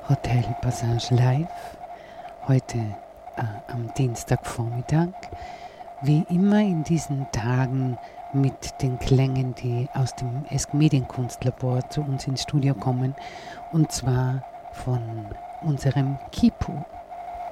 Hotel Passage Live, heute am Dienstagvormittag, wie immer in diesen Tagen mit den Klängen, die aus dem ESC Medienkunstlabor zu uns ins Studio kommen, und zwar von unserem Kipu.